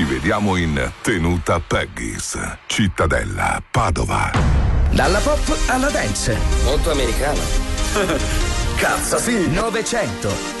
Ci vediamo in Tenuta Peggy's, Cittadella, Padova. Dalla pop alla dance. Molto americano. Cazzo sì. 900.